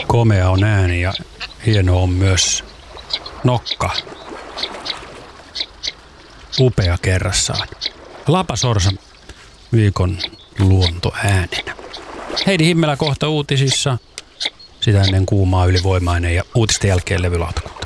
Komea on ääni ja hieno on myös nokka. Upea kerrassaan. Lapasorsa viikon luontoäänenä. Heidi Himmelä kohta uutisissa. Sitä ennen Kuumaa, ylivoimainen ja uutisten jälkeen levylatku.